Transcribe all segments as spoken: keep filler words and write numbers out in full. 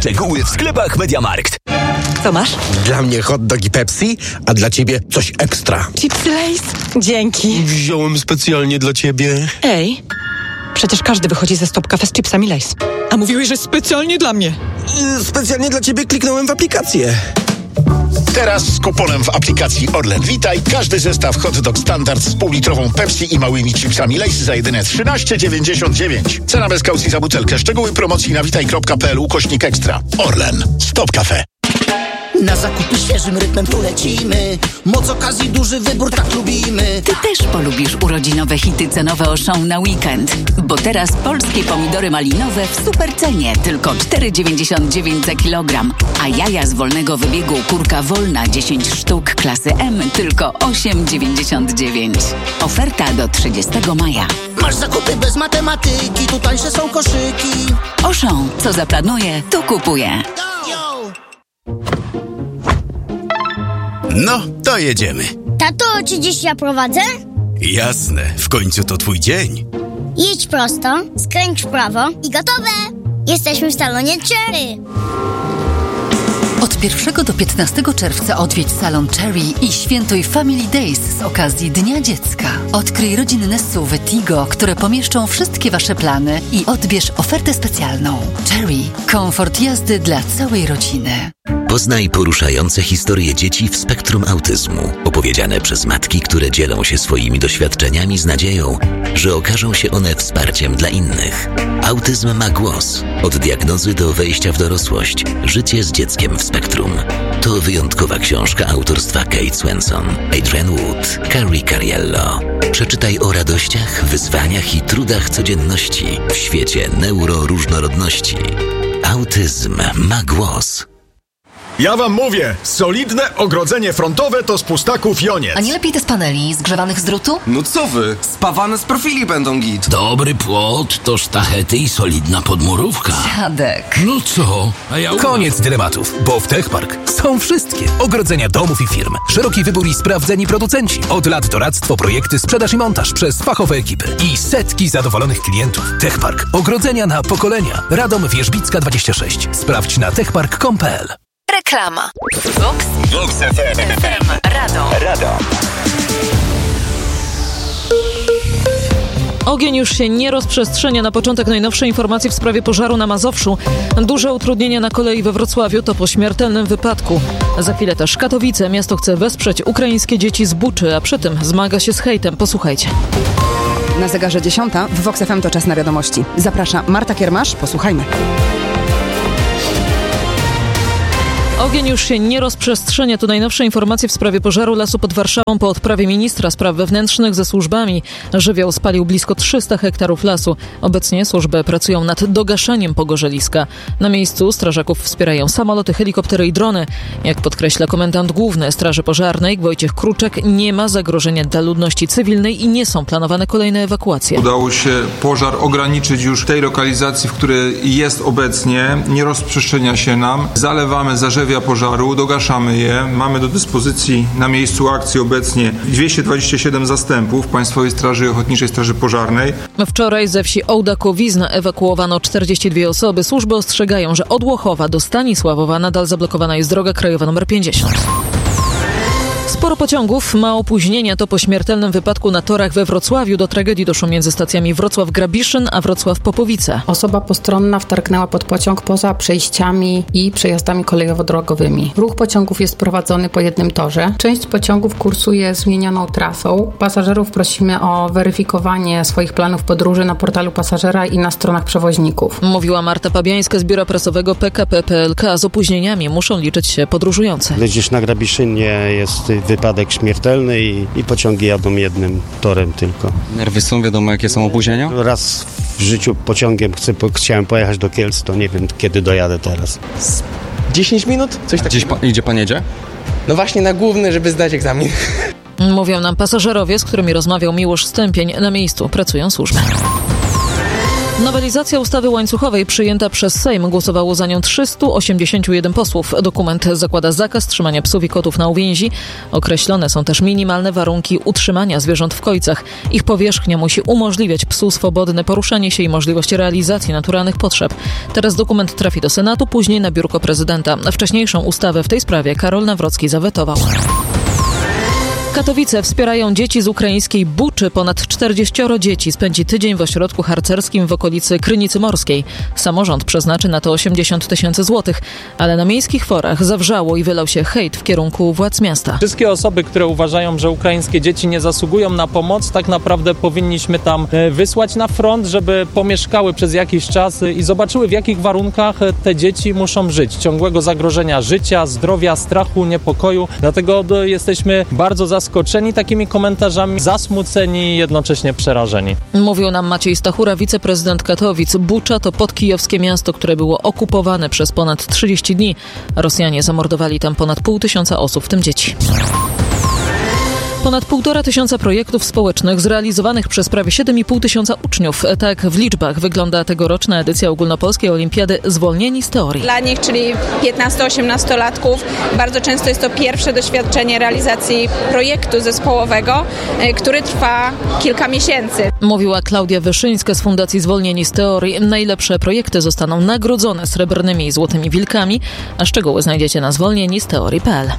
Szczegóły w sklepach MediaMarkt. Co masz? Dla mnie hot dog i Pepsi, a dla ciebie coś ekstra. Chipsy Lay's? Dzięki. Wziąłem specjalnie dla ciebie. Ej, przecież każdy wychodzi ze Stop Cafe z chipsami Lay's. A mówiłeś, że specjalnie dla mnie. Yy, specjalnie dla ciebie kliknąłem w aplikację. Teraz z kuponem w aplikacji Orlen Witaj każdy zestaw hot dog standard z półlitrową Pepsi i małymi chipsami Lay's za jedyne trzynaście dziewięćdziesiąt dziewięć. Cena bez kaucji za butelkę. Szczegóły promocji na witaj kropka p l ukośnik ekstra. Orlen. Stop Cafe. Na zakupy świeżym rytmem tu lecimy. Moc okazji, duży wybór, tak lubimy. Ty też polubisz urodzinowe hity cenowe Auchan na weekend. Bo teraz polskie pomidory malinowe w super cenie. Tylko cztery dziewięćdziesiąt dziewięć za kilogram. A jaja z wolnego wybiegu kurka wolna dziesięć sztuk klasy M tylko osiem dziewięćdziesiąt dziewięć. Oferta do trzydziestego maja. Masz zakupy bez matematyki, tu tańsze są koszyki. Auchan, co zaplanuje, to kupuje. No, to jedziemy. Tato, czy dziś ja prowadzę? Jasne, w końcu to twój dzień. Jedź prosto, skręć w prawo i gotowe! Jesteśmy w salonie Cherry. Od pierwszego do piętnastego czerwca odwiedź salon Cherry i świętuj Family Days z okazji Dnia Dziecka. Odkryj rodzinne S U V Tigo, które pomieszczą wszystkie wasze plany i odbierz ofertę specjalną. Cherry. Komfort jazdy dla całej rodziny. Poznaj poruszające historie dzieci w spektrum autyzmu, opowiedziane przez matki, które dzielą się swoimi doświadczeniami z nadzieją, że okażą się one wsparciem dla innych. Autyzm ma głos. Od diagnozy do wejścia w dorosłość. Życie z dzieckiem w spektrum. To wyjątkowa książka autorstwa Kate Swenson, Adrian Wood, Carrie Cariello. Przeczytaj o radościach, wyzwaniach i trudach codzienności w świecie neuroróżnorodności. Autyzm ma głos. Ja wam mówię, solidne ogrodzenie frontowe to z pustaków Joniec. A nie lepiej te z paneli zgrzewanych z drutu? No co wy? Spawane z profili będą git. Dobry płot to sztachety i solidna podmurówka. Dziadek. No co? A ja Koniec dylematów, bo w Techpark są wszystkie ogrodzenia domów i firm. Szeroki wybór i sprawdzeni producenci. Od lat doradztwo, projekty, sprzedaż i montaż przez fachowe ekipy. I setki zadowolonych klientów. Techpark. Ogrodzenia na pokolenia. Radom Wierzbicka dwadzieścia sześć. Sprawdź na techpark kropka com kropka p l. Reklama. Vox, Vox F M. Radom. Radom. Ogień już się nie rozprzestrzenia. Na początek najnowsze informacje w sprawie pożaru na Mazowszu. Duże utrudnienia na kolei we Wrocławiu to po śmiertelnym wypadku. Za chwilę też Katowice. Miasto chce wesprzeć ukraińskie dzieci z Buczy, a przy tym zmaga się z hejtem. Posłuchajcie. Na zegarze dziesiąta w Vox F M to czas na wiadomości. Zaprasza Marta Kiermasz. Posłuchajmy. Ogień już się nie rozprzestrzenia. To najnowsze informacje w sprawie pożaru lasu pod Warszawą po odprawie ministra spraw wewnętrznych ze służbami. Żywioł spalił blisko trzysta hektarów lasu. Obecnie służby pracują nad dogaszeniem pogorzeliska. Na miejscu strażaków wspierają samoloty, helikoptery i drony. Jak podkreśla komendant główny Straży Pożarnej Wojciech Kruczek, nie ma zagrożenia dla ludności cywilnej i nie są planowane kolejne ewakuacje. Udało się pożar ograniczyć już w tej lokalizacji, w której jest obecnie. Nie rozprzestrzenia się nam. Zalewamy zarzewia pożaru, dogaszamy je. Mamy do dyspozycji na miejscu akcji obecnie dwieście dwadzieścia siedem zastępów Państwowej Straży Ochotniczej Straży Pożarnej. Wczoraj ze wsi Ołdakowizna ewakuowano czterdzieści dwie osoby. Służby ostrzegają, że od Łochowa do Stanisławowa nadal zablokowana jest droga krajowa nr pięćdziesiąt. Sporo pociągów ma opóźnienia. To po śmiertelnym wypadku na torach we Wrocławiu. Do tragedii doszło między stacjami Wrocław-Grabiszyn a Wrocław-Popowice. Osoba postronna wtargnęła pod pociąg poza przejściami i przejazdami kolejowo-drogowymi. Ruch pociągów jest prowadzony po jednym torze. Część pociągów kursuje zmienioną trasą. Pasażerów prosimy o weryfikowanie swoich planów podróży na portalu pasażera i na stronach przewoźników. Mówiła Marta Pabiańska z biura prasowego P K P P L K. Z opóźnieniami muszą liczyć się podróżujący. Gdzieś na Grabiszynie jest wypadek śmiertelny i, i pociągi jadą jednym torem tylko. Nerwy są, wiadomo jakie są opóźnienia? Raz w życiu pociągiem chcę, po, chciałem pojechać do Kielc, to nie wiem kiedy dojadę teraz. dziesięć minut? Coś takiego. Gdzieś pan, gdzie pan jedzie? No właśnie na główny, żeby zdać egzamin. Mówią nam pasażerowie, z którymi rozmawiał Miłosz Stępień. Na miejscu pracują służby. Nowelizacja ustawy łańcuchowej przyjęta przez Sejm. Głosowało za nią trzysta osiemdziesiąt jeden posłów. Dokument zakłada zakaz trzymania psów i kotów na uwięzi. Określone są też minimalne warunki utrzymania zwierząt w kojcach. Ich powierzchnia musi umożliwiać psu swobodne poruszanie się i możliwość realizacji naturalnych potrzeb. Teraz dokument trafi do Senatu, później na biurko prezydenta. Wcześniejszą ustawę w tej sprawie Karol Nawrocki zawetował. Katowice wspierają dzieci z ukraińskiej Buczy. Ponad czterdzieścioro dzieci spędzi tydzień w ośrodku harcerskim w okolicy Krynicy Morskiej. Samorząd przeznaczy na to osiemdziesiąt tysięcy złotych, ale na miejskich forach zawrzało i wylał się hejt w kierunku władz miasta. Wszystkie osoby, które uważają, że ukraińskie dzieci nie zasługują na pomoc, tak naprawdę powinniśmy tam wysłać na front, żeby pomieszkały przez jakiś czas i zobaczyły, w jakich warunkach te dzieci muszą żyć. Ciągłego zagrożenia życia, zdrowia, strachu, niepokoju. Dlatego jesteśmy bardzo zaskoczeni zaskoczeni takimi komentarzami, zasmuceni i jednocześnie przerażeni. Mówił nam Maciej Stachura, wiceprezydent Katowic. Bucza to podkijowskie miasto, które było okupowane przez ponad trzydzieści dni. Rosjanie zamordowali tam ponad pół tysiąca osób, w tym dzieci. Ponad półtora tysiąca projektów społecznych zrealizowanych przez prawie siedem i pół tysiąca uczniów. Tak w liczbach wygląda tegoroczna edycja ogólnopolskiej olimpiady Zwolnieni z teorii. Dla nich, czyli piętnasto-osiemnastolatków, bardzo często jest to pierwsze doświadczenie realizacji projektu zespołowego, który trwa kilka miesięcy. Mówiła Klaudia Wyszyńska z Fundacji Zwolnieni z teorii. Najlepsze projekty zostaną nagrodzone srebrnymi i złotymi wilkami, a szczegóły znajdziecie na zwolnieni z teorii kropka p l.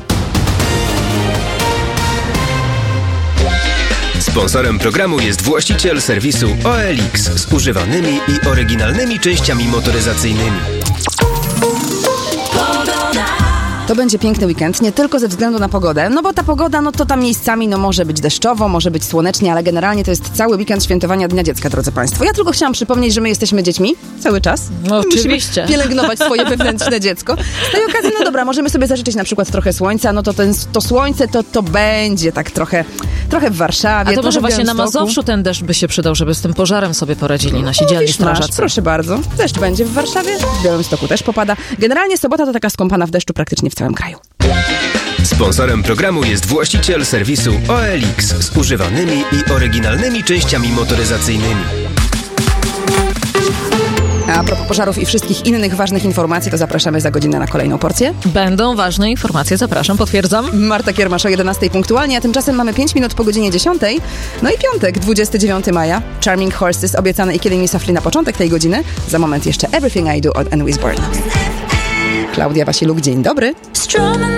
Sponsorem programu jest właściciel serwisu O L X z używanymi i oryginalnymi częściami motoryzacyjnymi. To będzie piękny weekend, nie tylko ze względu na pogodę, no bo ta pogoda, no to tam miejscami no może być deszczowo, może być słonecznie, ale generalnie to jest cały weekend świętowania Dnia Dziecka, drodzy Państwo. Ja tylko chciałam przypomnieć, że my jesteśmy dziećmi cały czas. No oczywiście. Musimy pielęgnować swoje wewnętrzne dziecko. Z tej okazji, no dobra, możemy sobie zażyczyć na przykład trochę słońca, no to ten, to słońce to, to będzie tak trochę, trochę w Warszawie. A to może właśnie na Białymstoku. Mazowszu ten deszcz by się przydał, żeby z tym pożarem sobie poradzili nasi No, dzielni widzisz, masz, strażacy. proszę bardzo. Deszcz będzie w Warszawie, w Białymstoku też popada. Generalnie sobota to taka skąpana w deszczu praktycznie w całym kraju. Sponsorem programu jest właściciel serwisu O L X z używanymi i oryginalnymi częściami motoryzacyjnymi. A propos pożarów i wszystkich innych ważnych informacji, to zapraszamy za godzinę na kolejną porcję. Będą ważne informacje, zapraszam, potwierdzam. Marta Kiermasz o jedenastej punktualnie, a tymczasem mamy pięć minut po godzinie dziesiątej. No i piątek, dwudziestego dziewiątego maja. Charming Horses, obiecane i Killing Me Softly na początek tej godziny. Za moment jeszcze Everything I Do od Anne Wisborne. Klaudia Wasiluk, dzień dobry.